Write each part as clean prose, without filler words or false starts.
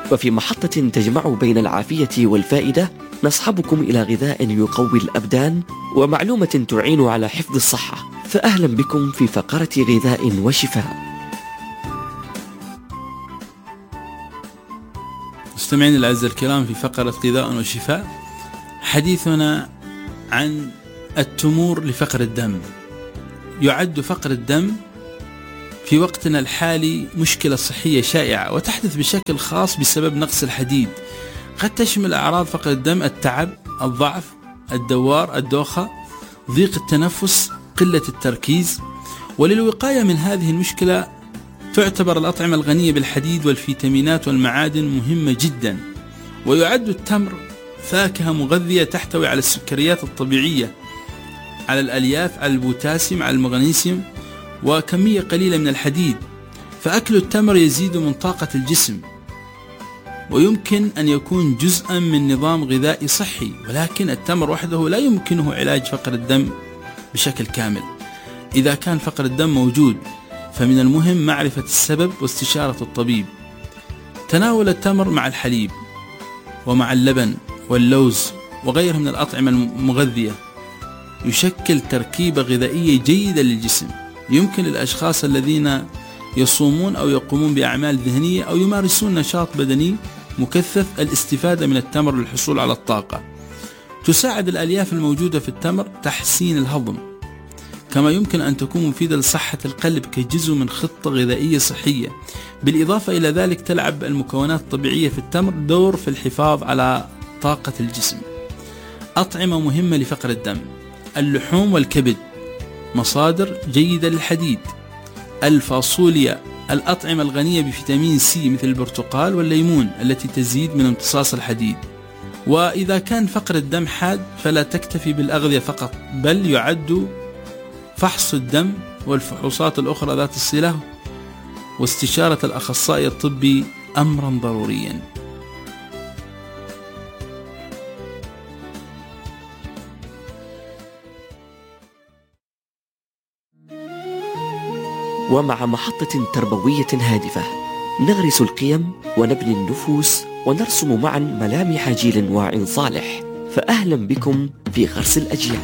وفي محطة تجمع بين العافية والفائدة نصحبكم إلى غذاء يقوي الأبدان ومعلومة تعين على حفظ الصحة. فأهلا بكم في فقرة غذاء وشفاء. مستمعين الأعزاء الكرام، في فقرة غذاء وشفاء حديثنا عن التمور لفقر الدم. يعد فقر الدم في وقتنا الحالي مشكلة صحية شائعة وتحدث بشكل خاص بسبب نقص الحديد. قد تشمل أعراض فقر الدم التعب، الضعف، الدوار، الدوخة، ضيق التنفس، قلة التركيز. وللوقاية من هذه المشكلة تعتبر الأطعمة الغنية بالحديد والفيتامينات والمعادن مهمة جدا. ويعد التمر فاكهة مغذية تحتوي على السكريات الطبيعية، على الألياف، على البوتاسيوم، على المغنيسيوم، وكمية قليلة من الحديد. فأكل التمر يزيد من طاقة الجسم، ويمكن أن يكون جزءا من نظام غذائي صحي. ولكن التمر وحده لا يمكنه علاج فقر الدم بشكل كامل. إذا كان فقر الدم موجود فمن المهم معرفة السبب واستشارة الطبيب. تناول التمر مع الحليب ومع اللبن واللوز وغيرها من الأطعمة المغذية يشكل تركيبة غذائية جيدة للجسم. يمكن للأشخاص الذين يصومون أو يقومون بأعمال ذهنية أو يمارسون نشاط بدني مكثف الاستفادة من التمر للحصول على الطاقة. تساعد الألياف الموجودة في التمر تحسين الهضم، كما يمكن أن تكون مفيدة لصحة القلب كجزء من خطة غذائية صحية. بالإضافة إلى ذلك تلعب المكونات الطبيعية في التمر دور في الحفاظ على طاقة الجسم. أطعمة مهمة لفقر الدم: اللحوم والكبد مصادر جيدة للحديد، الفاصوليا، الأطعمة الغنية بفيتامين سي مثل البرتقال والليمون التي تزيد من امتصاص الحديد. وإذا كان فقر الدم حاد فلا تكتفي بالأغذية فقط، بل يعد فحص الدم والفحوصات الأخرى ذات الصلة واستشارة الأخصائي الطبي أمرا ضروريا. ومع محطة تربوية هادفة نغرس القيم ونبني النفوس ونرسم معا ملامح جيل واع صالح. فأهلا بكم في غرس الأجيال.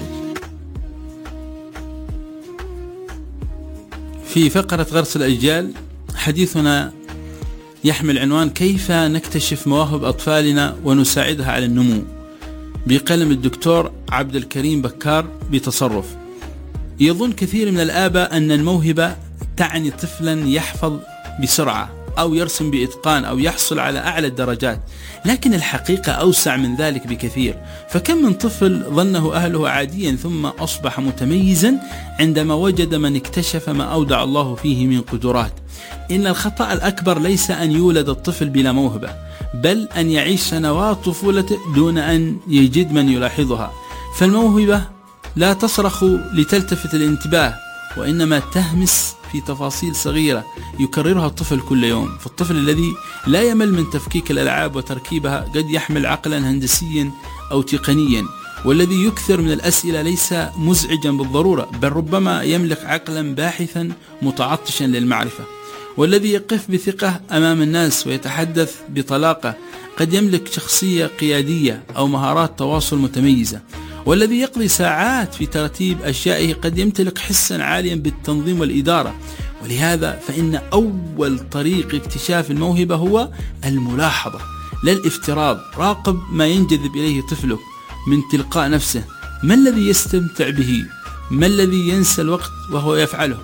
في فقرة غرس الأجيال حديثنا يحمل عنوان كيف نكتشف مواهب أطفالنا ونساعدها على النمو، بقلم الدكتور عبد الكريم بكار بتصرف. يظن كثير من الآباء أن الموهبة تعني طفلا يحفظ بسرعة أو يرسم بإتقان أو يحصل على أعلى الدرجات، لكن الحقيقة أوسع من ذلك بكثير. فكم من طفل ظنه أهله عاديا ثم أصبح متميزا عندما وجد من اكتشف ما أودع الله فيه من قدرات. إن الخطأ الأكبر ليس أن يولد الطفل بلا موهبة، بل أن يعيش سنوات طفولته دون أن يجد من يلاحظها. فالموهبة لا تصرخ لتلتفت الانتباه، وإنما تهمس في تفاصيل صغيرة يكررها الطفل كل يوم. فالطفل الذي لا يمل من تفكيك الألعاب وتركيبها قد يحمل عقلا هندسيا أو تقنيا، والذي يكثر من الأسئلة ليس مزعجا بالضرورة، بل ربما يملك عقلا باحثا متعطشا للمعرفة. والذي يقف بثقة أمام الناس ويتحدث بطلاقة قد يملك شخصية قيادية أو مهارات تواصل متميزة. والذي يقضي ساعات في ترتيب أشيائه قد يمتلك حسا عاليا بالتنظيم والإدارة. ولهذا فإن أول طريق اكتشاف الموهبة هو الملاحظة لا الافتراض. راقب ما ينجذب إليه طفلك من تلقاء نفسه. ما الذي يستمتع به؟ ما الذي ينسى الوقت وهو يفعله؟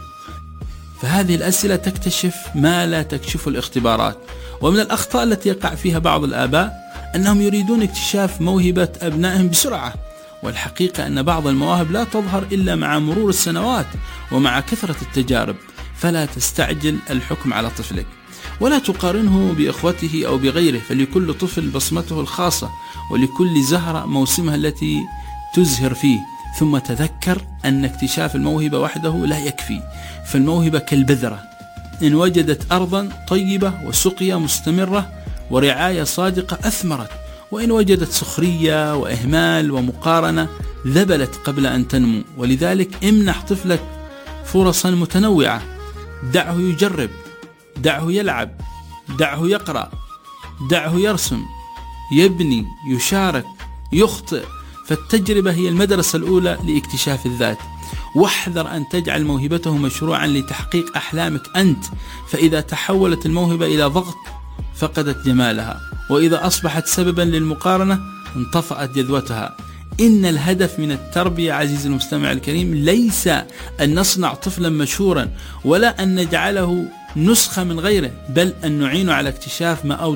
فهذه الأسئلة تكتشف ما لا تكشف الاختبارات. ومن الأخطاء التي يقع فيها بعض الآباء أنهم يريدون اكتشاف موهبة أبنائهم بسرعة، والحقيقة أن بعض المواهب لا تظهر إلا مع مرور السنوات ومع كثرة التجارب. فلا تستعجل الحكم على طفلك، ولا تقارنه بإخوته أو بغيره، فلكل طفل بصمته الخاصة، ولكل زهرة موسمها التي تزهر فيه. ثم تذكر أن اكتشاف الموهبة وحده لا يكفي، فالموهبة كالبذرة، إن وجدت أرضا طيبة وسقيا مستمرة ورعاية صادقة أثمرت، وإن وجدت سخرية وإهمال ومقارنة ذبلت قبل أن تنمو. ولذلك امنح طفلك فرصا متنوعة، دعه يجرب، دعه يلعب، دعه يقرأ، دعه يرسم، يبني، يشارك، يخطئ، فالتجربة هي المدرسة الأولى لاكتشاف الذات. واحذر أن تجعل موهبته مشروعا لتحقيق أحلامك أنت، فإذا تحولت الموهبة إلى ضغط فقدت جمالها، وإذا أصبحت سببا للمقارنة انطفأت جذوتها. إن الهدف من التربية عزيزي المستمع الكريم ليس أن نصنع طفلا مشهورا، ولا أن نجعله نسخة من غيره، بل أن نعين على اكتشاف ما